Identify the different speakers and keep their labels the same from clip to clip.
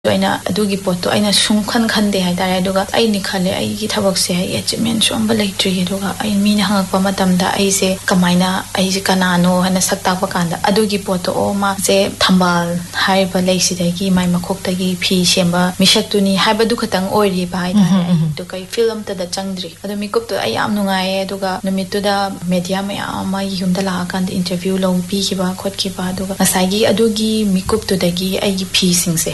Speaker 1: ꯑꯩꯅ ꯑꯗꯨꯒꯤ ꯄꯣꯠꯇꯣ ꯑꯩꯅ ꯁꯨꯝ ꯈꯟꯗꯦ ꯍꯥꯏꯇꯥꯔꯦ ꯑꯗꯨꯒ ꯑꯩꯅꯤ ꯈꯜꯂꯦ ꯑꯩꯒꯤ ꯊꯕꯛꯁꯦ ꯑꯩ ꯑꯆꯤꯞꯃꯦꯟ ꯁꯣꯝꯕ ꯂꯩꯇ꯭ꯔꯤ ꯑꯗꯨꯒ ꯑꯩ ꯃꯤꯅ ꯍꯪꯉꯛꯄ ꯃꯇꯝꯗ ꯑꯩꯁꯦ ꯀꯃꯥꯏꯅ ꯑꯩꯁꯦ ꯀꯅꯥꯅꯣ ꯍꯥꯏꯅ ꯁꯛ ꯇꯥꯛꯄ ꯀꯥꯟꯗ ꯑꯗꯨꯒꯤ ꯄꯣꯠꯇꯣ ꯃꯥꯁꯦ ꯊꯝꯕꯥꯜ ꯍꯥꯏꯔꯤꯕ ꯂꯩꯁꯤꯗꯒꯤ ꯃꯥꯏ ꯃꯈꯣꯛꯇꯒꯤ ꯐꯤ ꯁꯦꯝꯕ ꯃꯤꯁꯛꯇꯨꯅꯤ ꯍꯥꯏꯕꯗꯨ ꯈꯇꯪ ꯑꯣꯏꯔꯤꯕ ꯍꯥꯏꯇꯥꯔꯦ ꯑꯩꯗꯣ ꯀꯩ ꯐꯤꯜ ꯑꯝꯇꯗ ꯆꯪꯗ꯭ꯔꯤ ꯑꯗꯣ ꯃꯤꯀꯨꯞꯇꯣ ꯑꯩ ꯌꯥꯝ ꯅꯨꯡꯉꯥꯏꯌꯦ ꯑꯗꯨꯒ ꯅꯨꯃꯤꯠꯇꯨꯗ ꯃꯦꯗꯤꯌꯥ ꯃꯌꯥꯝ ꯑꯃ ꯌꯨꯝꯗ ꯂꯥꯛꯑꯀꯥꯟꯗ ꯏꯟꯇꯔꯚ꯭ꯌꯨ ꯂꯧꯕꯤꯈꯤꯕ ꯈꯣꯠꯈꯤꯕ ꯑꯗꯨꯒ ꯉꯁꯥꯏꯒꯤ ꯑꯗꯨꯒꯤ ꯃꯤꯀꯨꯞꯇꯨꯗꯒꯤ ꯑꯩꯒꯤ ꯐꯤꯁꯤꯡꯁꯦ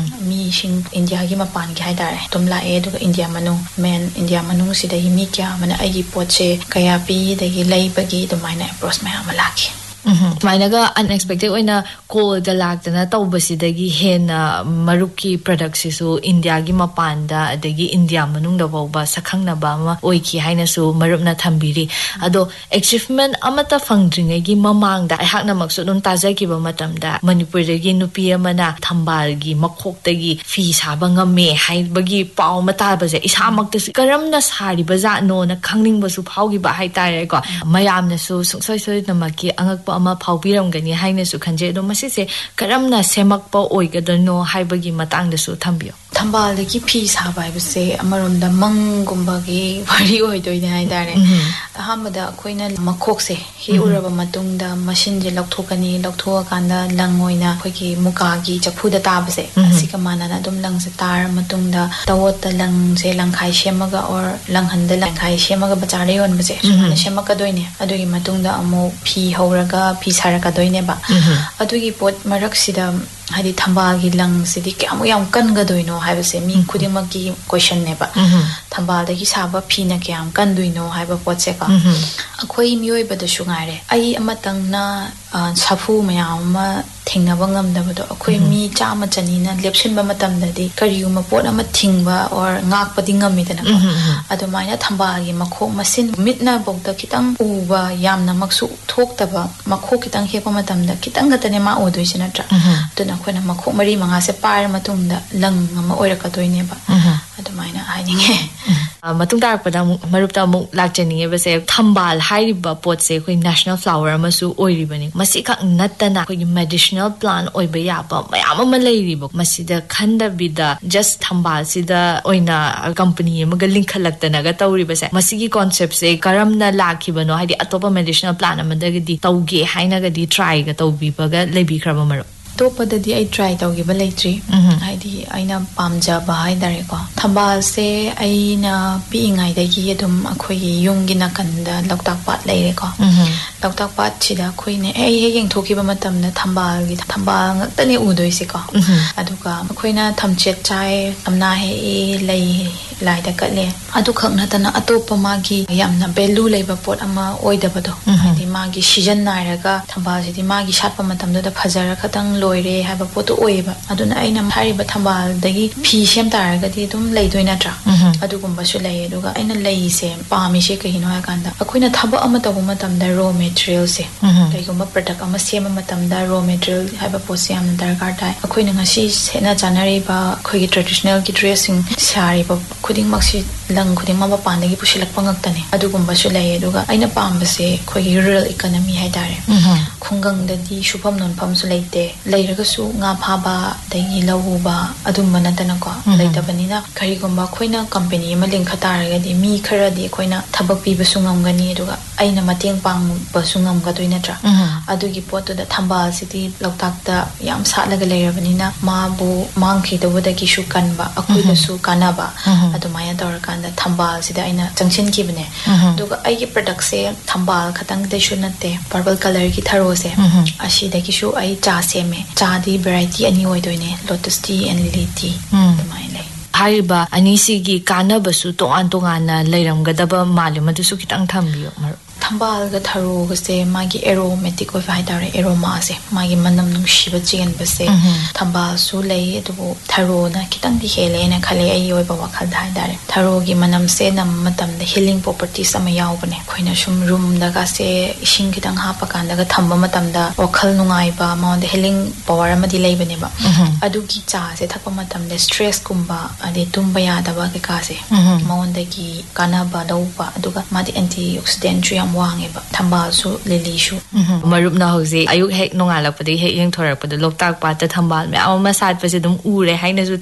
Speaker 1: ꯃꯤꯁꯤꯡ ꯏꯟꯗꯤꯌꯥꯒꯤ ꯃꯄꯥꯟꯒꯤ ꯍꯥꯏꯇꯥꯔꯦ ꯑꯗꯨꯝ ꯂꯥꯛꯑꯦ ꯑꯗꯨꯒ ꯏꯟꯗꯤꯌꯥ ꯃꯅꯨꯡ ꯏꯟꯗꯤꯌꯥ ꯃꯅꯨꯡꯁꯤꯗꯒꯤ ꯃꯤ ꯀꯌꯥ ꯑꯃꯅ ꯑꯩꯒꯤ ꯄꯣꯠꯁꯦ ꯀꯌꯥ ꯄꯤ ꯑꯗꯒꯤ ꯂꯩꯕꯒꯤ ꯑꯗꯨꯃꯥꯏꯅ ꯑꯦꯄ꯭ꯔꯣꯆ ꯃꯌꯥꯝ ꯑꯃ ꯂꯥꯛꯈꯤ
Speaker 2: ꯁꯨꯃꯥꯏꯅꯒ ꯑꯟꯑꯦꯛꯁꯄꯦꯛꯇꯦꯗ ꯑꯣꯏꯅ ꯀꯣꯜꯒ ꯂꯥꯛꯇꯅ ꯇꯧꯕꯁꯤꯗꯒꯤ ꯍꯦꯟꯅ ꯃꯔꯨꯞꯀꯤ ꯄ꯭ꯔꯗꯛꯁꯤꯁꯨ ꯏꯟꯗꯤꯌꯥꯒꯤ ꯃꯄꯥꯟꯗ ꯑꯗꯒꯤ ꯏꯟꯗꯤꯌꯥ ꯃꯅꯨꯡꯗ ꯐꯥꯎꯕ ꯁꯛꯈꯪꯅꯕ ꯑꯃ ꯑꯣꯏꯈꯤ ꯍꯥꯏꯅꯁꯨ ꯃꯔꯨꯞꯅ ꯊꯝꯕꯤꯔꯤ ꯑꯗꯣ ꯑꯦꯆꯤꯞꯃꯦꯟ ꯑꯃꯠꯇ ꯐꯪꯗ꯭ꯔꯤꯉꯩꯒꯤ ꯃꯃꯥꯡꯗ ꯑꯩꯍꯥꯛꯅꯃꯛꯁꯨ ꯑꯗꯨꯝ ꯇꯥꯖꯈꯤꯕ ꯃꯇꯝꯗ ꯃꯅꯤꯄꯨꯔꯗꯒꯤ ꯅꯨꯄꯤ ꯑꯃꯅ ꯊꯝꯕꯥꯜꯒꯤ ꯃꯈꯣꯛꯇꯒꯤ ꯐꯤ ꯁꯥꯕ ꯉꯝꯃꯦ ꯍꯥꯏꯕꯒꯤ ꯄꯥꯎ ꯑꯃ ꯇꯥꯕꯁꯦ ꯏꯁꯥꯃꯛꯇꯁꯨ ꯀꯔꯝꯅ ꯁꯥꯔꯤꯕ ꯖꯥꯠꯅꯣꯅ ꯈꯪꯅꯤꯡꯕꯁꯨ ꯐꯥꯎꯈꯤꯕ ꯍꯥꯏꯇꯥꯔꯦꯀꯣ ꯃꯌꯥꯝꯅꯁꯨ ꯁꯨꯡꯁꯣꯏ ꯁꯣꯏꯗꯅꯃꯛꯀꯤ ꯑꯉꯛꯄ ꯑꯃ ꯐꯥꯎꯕꯤꯔꯝꯒꯅꯤ ꯍꯥꯏꯅꯁꯨ ꯈꯟꯖꯩ ꯑꯗꯣ ꯃꯁꯤꯁꯦ ꯀꯔꯝꯅ ꯁꯦꯝꯃꯛꯄ ꯑꯣꯏꯒꯗꯣꯏꯅꯣ ꯍꯥꯏꯕꯒꯤ ꯃꯇꯥꯡꯗꯁꯨ ꯊꯝꯕꯤꯌꯨ
Speaker 1: ꯊꯝꯕꯥꯜꯗꯒꯤ ꯐꯤ ꯁꯥꯕ ꯍꯥꯏꯕꯁꯦ ꯑꯃꯔꯣꯝꯗ ꯃꯪꯒꯨꯝꯕꯒꯤ ꯋꯥꯔꯤ ꯑꯣꯏꯗꯣꯏꯅꯦ ꯍꯥꯏꯇꯥꯔꯦ ꯑꯍꯥꯟꯕꯗ ꯑꯩꯈꯣꯏꯅ ꯃꯈꯣꯛꯁꯦ ꯍꯦꯛꯎꯔꯕ ꯃꯇꯨꯡꯗ ꯃꯁꯤꯟꯁꯦ ꯂꯧꯊꯣꯛꯀꯅꯤ ꯂꯧꯊꯣꯛꯑꯀꯥꯟꯗ ꯂꯪ ꯑꯣꯏꯅ ꯑꯩꯈꯣꯏꯒꯤ ꯃꯨꯀꯥꯒꯤ ꯆꯐꯨꯗ ꯇꯥꯕꯁꯦ ꯑꯁꯤꯒ ꯃꯥꯟꯅꯅ ꯑꯗꯨꯝ ꯂꯪꯁꯦ ꯇꯥꯔ ꯃꯇꯨꯡꯗ ꯇꯋꯠꯇ ꯂꯪꯁꯦ ꯂꯪꯈꯥꯏ ꯁꯦꯝꯃꯒ ꯑꯣꯔ ꯂꯪꯍꯟꯗ ꯂꯪꯈꯥꯏ ꯁꯦꯝꯃꯒ ꯕꯖꯥꯔꯗ ꯌꯣꯟꯕꯁꯦ ꯁꯨꯃꯥꯏꯅ ꯁꯦꯝꯃꯛꯀꯗꯣꯏꯅꯦ ꯑꯗꯨꯒꯤ ꯃꯇꯨꯡꯗ ꯑꯃꯨꯛ ꯐꯤ ꯍꯧꯔꯒ ꯐꯤ ꯁꯥꯔꯛꯀꯗꯣꯏꯅꯦꯕ ꯑꯗꯨꯒꯤ ꯄꯣꯠ ꯃꯔꯛꯁꯤꯗ ꯍꯥꯏꯗꯤ ꯊꯝꯕꯥꯜꯒꯤ ꯂꯪꯁꯤꯗꯤ ꯀꯌꯥꯃꯨꯛ ꯌꯥꯝ ꯀꯟꯒꯗꯣꯏꯅꯣ ꯍꯥꯏꯕꯁꯦ ꯃꯤ ꯈꯨꯗꯤꯡꯃꯛꯀꯤ ꯀꯣꯏꯁꯟꯅꯦꯕ ꯊꯝꯕꯥꯜꯗꯒꯤ ꯁꯥꯕ ꯐꯤꯅ ꯀꯌꯥꯝ ꯀꯟꯗꯣꯏꯅꯣ ꯍꯥꯏꯕ ꯄꯣꯠꯁꯦꯀꯣ ꯑꯩꯈꯣꯏ ꯃꯤꯑꯣꯏꯕꯗꯁꯨ ꯉꯥꯏꯔꯦ ꯑꯩ ꯑꯃꯇꯪꯅ ꯁꯥꯐꯨ ꯃꯌꯥꯝ ꯑꯃ ꯊꯦꯡꯅꯕ ꯉꯝꯗꯕꯗꯣ ꯑꯩꯈꯣꯏ ꯃꯤ 100 200ꯅ ꯂꯦꯞꯁꯤꯟꯕ ꯃꯇꯝꯗꯗꯤ ꯀꯔꯤꯒꯨꯝꯕ ꯄꯣꯠ ꯑꯃ ꯊꯤꯡꯕ ꯑꯣꯔ ꯉꯥꯛꯄꯗꯤ ꯉꯝꯃꯤꯗꯅꯀꯣ ꯑꯗꯨꯃꯥꯏꯅ ꯊꯝꯕꯥꯜꯒꯤ ꯃꯈꯣꯛ ꯃꯁꯤꯟ ꯃꯤꯠꯅꯐꯥꯎꯗ ꯈꯤꯇꯪ ꯎꯕ ꯌꯥꯝꯅꯃꯛꯁꯨ ꯊꯣꯛꯇꯕ ꯃꯈꯣꯛ ꯈꯤꯇꯪ ꯍꯦꯛꯄ ꯃꯇꯝꯗ ꯈꯤꯇꯪ ꯈꯛꯇꯅꯦ ꯃꯥ ꯑꯣꯏꯗꯣꯏꯁꯦ ꯅꯠꯇ꯭ꯔꯥ ꯑꯗꯨꯅ ꯑꯩꯈꯣꯏꯅ ꯃꯈꯣꯛ 4 5ꯁꯦ ꯄꯥꯏꯔ ꯃꯇꯨꯡꯗ ꯂꯪ ꯑꯃ ꯑꯣꯏꯔꯛꯀꯗꯣꯏꯅꯦꯕ ꯑꯗꯨꯃꯥꯏꯅ ꯍꯥꯏꯅꯤꯡꯉꯦ
Speaker 2: ꯃꯇꯨꯡ ꯇꯥꯔꯛꯄꯗ ꯃꯔꯨꯞꯇ ꯑꯃꯨꯛ ꯂꯥꯛꯆꯅꯤꯡꯉꯤꯕꯁꯦ ꯊꯝꯕꯥꯜ ꯍꯥꯏꯔꯤꯕ ꯄꯣꯠꯁꯦ ꯑꯩꯈꯣꯏ ꯅꯦꯁꯅꯦꯜ ꯐ꯭ꯂꯥꯋꯔ ꯑꯃꯁꯨ ꯑꯣꯏꯔꯤꯕꯅꯤ ꯃꯁꯤꯈꯛ ꯅꯠꯇꯅ ꯑꯩꯈꯣꯏꯒꯤ ꯃꯦꯗꯤꯁꯅꯦꯜ ꯄ꯭ꯂꯥꯟ ꯑꯣꯏꯕ ꯌꯥꯕ ꯃꯌꯥꯝ ꯑꯃ ꯂꯩꯔꯤꯕ ꯃꯁꯤꯗ ꯈꯟꯗꯕꯤꯗ ꯖꯁ ꯊꯝꯕꯥꯜꯁꯤꯗ ꯑꯣꯏꯅ ꯀꯝꯄꯅꯤ ꯑꯃꯒ ꯂꯤꯡꯈꯠꯂꯛꯇꯅꯒ ꯇꯧꯔꯤꯕꯁꯦ ꯃꯁꯤꯒꯤ ꯀꯣꯟꯁꯦꯞꯁꯦ ꯀꯔꯝꯅ ꯂꯥꯛꯈꯤꯕꯅꯣ ꯍꯥꯏꯗꯤ ꯑꯇꯣꯞꯄ ꯃꯦꯗꯤꯁꯅꯦꯜ ꯄ꯭ꯂꯥꯟ ꯑꯃꯗꯒꯗꯤ ꯇꯧꯒꯦ ꯍꯥꯏꯅꯒꯗꯤ ꯇ꯭ꯔꯥꯏꯒ ꯇꯧꯕꯤꯕꯒ ꯂꯩꯕꯤꯈ꯭ꯔꯕ ꯃꯔꯨꯞ
Speaker 1: ꯑꯇꯣꯞꯄꯗꯗꯤ ꯑꯩ ꯇ꯭ꯔꯥꯏ ꯇꯧꯈꯤꯕ ꯂꯩꯇ꯭ꯔꯤ ꯍꯥꯏꯗꯤ ꯑꯩꯅ ꯄꯥꯝꯖꯕ ꯍꯥꯏꯇꯥꯔꯦꯀꯣ ꯊꯝꯕꯥꯜꯁꯦ ꯑꯩꯅ ꯄꯤꯛꯏꯉꯩꯗꯒꯤ ꯑꯗꯨꯝ ꯑꯩꯈꯣꯏꯒꯤ ꯌꯨꯝꯒꯤ ꯅꯥꯀꯟꯗ ꯂꯣꯛꯇꯥꯛ ꯄꯥꯠ ꯂꯩꯔꯦꯀꯣ ꯂꯣꯛꯇꯥꯛ ꯄꯥꯠꯁꯤꯗ ꯑꯩꯈꯣꯏꯅ ꯍꯦꯛ ꯌꯦꯡꯊꯣꯛꯈꯤꯕ ꯃꯇꯝꯗ ꯊꯝꯕꯥꯜ ꯉꯛꯇꯅꯦ ꯎꯗꯣꯏꯁꯦꯀꯣ ꯑꯗꯨꯒ ꯑꯩꯈꯣꯏꯅ ꯊꯝꯆꯦꯠ ꯆꯥꯏ ꯊꯝꯅꯥ ꯍꯦꯛꯏ ꯂꯩ ꯂꯥꯏꯗ ꯀꯠꯂꯦ ꯑꯗꯨꯈꯛ ꯅꯠꯇꯅ ꯑꯇꯣꯞꯄ ꯃꯥꯒꯤ ꯌꯥꯝꯅ ꯚꯦꯂꯨ ꯂꯩꯕ ꯄꯣꯠ ꯑꯃ ꯑꯣꯏꯗꯕꯗꯣ ꯍꯥꯏꯗꯤ ꯃꯥꯒꯤ ꯁꯤꯖꯟ ꯅꯥꯏꯔꯒ ꯊꯝꯕꯥꯜꯁꯤꯗꯤ ꯃꯥꯒꯤ ꯁꯥꯠꯄ ꯃꯇꯝꯗꯨꯗ ꯐꯖꯔ ꯈꯇꯪ ꯂꯣꯏꯔꯦ ꯍꯥꯏꯕ ꯄꯣꯠꯇꯣ ꯑꯣꯏꯌꯦꯕ ꯑꯗꯨꯅ ꯑꯩꯅ ꯍꯥꯏꯔꯤꯕ ꯊꯝꯕꯥꯜꯗꯒꯤ ꯐꯤ ꯁꯦꯝ ꯇꯥꯔꯒꯗꯤ ꯑꯗꯨꯝ ꯂꯩꯗꯣꯏ ꯅꯠꯇ꯭ꯔꯥ ꯑꯗꯨꯒꯨꯝꯕꯁꯨ ꯂꯩ ꯑꯗꯨꯒ ꯑꯩꯅ ꯂꯩꯁꯦ ꯄꯥꯝꯃꯤꯁꯦ ꯀꯩꯒꯤꯅꯣ ꯍꯥꯏꯔꯀꯥꯟꯗ ꯑꯩꯈꯣꯏꯅ ꯊꯕꯛ ꯑꯃ ꯇꯧꯕ ꯃꯇꯝꯗ ꯔꯣ ꯃꯦꯇꯔꯤꯌꯦꯜꯁꯦ ꯀꯩꯒꯨꯝꯕ ꯄ꯭ꯔꯗꯛ ꯑꯃ ꯁꯦꯝꯕ ꯃꯇꯝꯗ ꯔꯣ ꯃꯦꯇꯔꯤꯌꯦꯜ ꯍꯥꯏꯕ ꯄꯣꯠꯁꯦ ꯌꯥꯝꯅ ꯗꯔꯀꯥꯔ ꯇꯥꯏ ꯑꯩꯈꯣꯏꯅ ꯉꯁꯤ ꯁꯦꯠꯅ ꯆꯥꯅꯔꯤꯕ ꯑꯩꯈꯣꯏꯒꯤ ꯇ꯭ꯔꯦꯗꯤꯁꯅꯦꯜꯒꯤ ꯗ꯭ꯔꯦꯁꯁꯤꯡ ꯁꯥꯔꯤꯕ ꯈꯨꯗꯤꯡꯃꯛꯁꯤ ꯂꯪ ꯈꯨꯗꯤꯡꯃꯛ ꯃꯄꯥꯟꯗꯒꯤ ꯄꯨꯁꯤꯜꯂꯛꯄ ꯉꯛꯇꯅꯦ ꯑꯗꯨꯒꯨꯝꯕꯁꯨ ꯂꯩ ꯑꯗꯨꯒ ꯑꯩꯅ ꯄꯥꯝꯕꯁꯦ ꯑꯩꯈꯣꯏꯒꯤ ꯔꯨꯔꯦꯜ ꯏꯀꯣꯅꯣꯃꯤ ꯍꯥꯏꯇꯥꯔꯦ ꯈꯨꯡꯒꯪꯗꯗꯤ ꯁꯨꯐꯝ ꯅꯣꯟꯐꯝꯁꯨ ꯂꯩꯇꯦ ꯂꯩꯔꯒꯁꯨ ꯉꯥ ꯐꯥꯕ ꯑꯗꯒꯤ ꯂꯧ ꯎꯕ ꯑꯗꯨꯝꯕ ꯅꯠꯇꯅꯀꯣ ꯂꯩꯇꯕꯅꯤꯅ ꯀꯔꯤꯒꯨꯝꯕ ꯑꯩꯈꯣꯏꯅ ꯀꯝꯄꯦꯅꯤ ꯑꯃ ꯂꯤꯡꯈꯠ ꯇꯥꯔꯒꯗꯤ ꯃꯤ ꯈꯔꯗꯤ ꯑꯩꯈꯣꯏꯅ ꯊꯕꯛ ꯄꯤꯕꯁꯨ ꯉꯝꯒꯅꯤ ꯑꯗꯨꯒ ꯑꯩꯅ ꯃꯇꯦꯡ ꯄꯥꯡꯕꯁꯨ ꯉꯝꯒꯗꯣꯏ ꯅꯠꯇ꯭ꯔꯥ ꯑꯗꯨꯒꯤ ꯄꯣꯠꯇꯨꯗ ꯊꯝꯕꯥꯜꯁꯤꯗꯤ ꯂꯣꯛꯇꯥꯛꯇ ꯌꯥꯝ ꯁꯥꯠꯂꯒ ꯂꯩꯔꯕꯅꯤ나 ꯃꯥꯕꯨ ꯃꯥꯡꯈꯤꯗꯧꯕꯗꯒꯤꯁꯨ ꯀꯟꯕ ꯑꯩꯈꯣꯏꯗꯁꯨ ꯀꯥꯟꯅꯕ ꯑꯗꯨꯃꯥꯏꯅ ꯇꯧꯔꯀꯥꯟꯗ ꯊꯝꯕꯥꯜꯁꯤꯗ ꯑꯩꯅ ꯆꯪꯁꯤꯟꯈꯤꯕꯅꯦ ꯑꯗꯨꯒ ꯑꯩꯒꯤ ꯄ꯭ꯔꯗꯛꯁꯦ ꯊꯝꯕꯥꯜ ꯈꯇꯪꯗꯁꯨ ꯅꯠꯇꯦ ꯄꯔꯄꯜ ꯀꯂꯔꯒꯤ ꯊꯔꯣꯁꯦ ꯑꯁꯤꯗꯒꯤꯁꯨ ꯑꯩ ꯆꯥ ꯁꯦꯝꯃꯦ ꯆꯥꯗꯤ ꯚꯦꯔꯥꯏꯇꯤ ꯑꯅꯤ ꯑꯣꯏꯗꯣꯏꯅꯦ lotus T and lily T ꯑꯗꯨꯃꯥꯏꯅ ꯂꯩ
Speaker 2: ꯍꯥꯏꯔꯤꯕ ꯑꯅꯤꯁꯤꯒꯤ ꯀꯥꯟꯅꯕꯁꯨ ꯇꯣꯉꯥꯟ ꯇꯣꯉꯥꯟꯅ ꯂꯩꯔꯝꯒꯗꯕ ꯃꯥꯜꯂꯤ ꯃꯗꯨꯁꯨ ꯈꯤꯇꯪ ꯊꯝꯕꯤꯌꯨ ꯃꯔꯨꯞ
Speaker 1: ꯊꯝꯕꯥꯜꯒ ꯊꯔꯣꯒꯁꯦ ꯃꯥꯒꯤ ꯑꯦꯔꯣꯃꯦꯇꯤꯛ ꯑꯣꯏꯕ ꯍꯥꯏꯇꯥꯔꯦ ꯑꯦꯔꯣꯃꯥꯁꯦ ꯃꯥꯒꯤ ꯃꯅꯝ ꯅꯨꯡꯁꯤꯕ ꯆꯦꯟꯕꯁꯦ ꯊꯝꯕꯥꯜꯁꯨ ꯂꯩ ꯑꯗꯨꯕꯨ ꯊꯔꯣꯅ ꯈꯤꯇꯪꯗꯤ ꯍꯦꯜꯂꯦꯅ ꯈꯜꯂꯦ ꯑꯩꯒꯤ ꯑꯣꯏꯕ ꯋꯥꯈꯜꯗ ꯍꯥꯏꯇꯥꯔꯦ ꯊꯔꯣꯒꯤ ꯃꯅꯝꯁꯦ ꯅꯝꯕ ꯃꯇꯝꯗ ꯍꯤꯂꯤꯡ ꯄ꯭ꯔꯣꯄꯔꯇꯤꯁ ꯑꯃ ꯌꯥꯎꯕꯅꯦ ꯑꯩꯈꯣꯏꯅ ꯁꯨꯝ ꯔꯨꯝꯗꯒꯁꯦ ꯏꯁꯤꯡ ꯈꯤꯇꯪ ꯍꯥꯞꯄ ꯀꯥꯟꯗꯒ ꯊꯝꯕ ꯃꯇꯝꯗ ꯋꯥꯈꯜ ꯅꯨꯡꯉꯥꯏꯕ ꯃꯉꯣꯟꯗ ꯍꯤꯂꯤꯡ ꯄꯋꯥꯔ ꯑꯃꯗꯤ ꯂꯩꯕꯅꯦꯕ ꯑꯗꯨꯒꯤ ꯆꯥꯁꯦ ꯊꯛꯄ ꯃꯇꯝꯗ ꯁ꯭ꯇ꯭ꯔꯦꯁꯀꯨꯝꯕ ꯑꯗꯩ ꯇꯨꯝꯕ ꯌꯥꯗꯕ ꯀꯩꯀꯥꯁꯦ ꯃꯉꯣꯟꯗꯒꯤ ꯀꯥꯟꯅꯕ ꯂꯧꯕ ꯑꯗꯨꯒ ꯃꯥꯗꯤ ꯑꯦꯟꯇꯤ ꯑꯣꯛꯁꯤꯗꯦꯟꯁꯨ ꯌꯥꯝ ꯋꯥꯡꯉꯦꯕ ꯊꯝꯕꯥꯜꯁꯨ ꯂꯤꯂꯤꯁꯨ
Speaker 2: ꯃꯔꯨꯞꯅ ꯍꯧꯖꯤꯛ ꯑꯌꯨꯛ ꯍꯦꯛ ꯅꯣꯡꯉꯥꯜꯂꯛꯄꯗꯒꯤ ꯍꯦꯛ ꯌꯦꯡꯊꯣꯔꯛꯄꯗ ꯂꯣꯛꯇꯥꯛ ꯄꯥꯠꯇ ꯊꯝꯕꯥꯜ ꯃꯌꯥꯝ ꯑꯃ ꯁꯥꯠꯄꯁꯦ ꯑꯗꯨꯝ ꯎꯔꯦ ꯍꯥꯏꯅꯁꯨ